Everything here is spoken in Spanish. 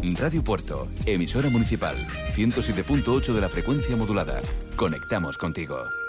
Radio Puerto, emisora municipal, 107.8 de la frecuencia modulada. Conectamos contigo.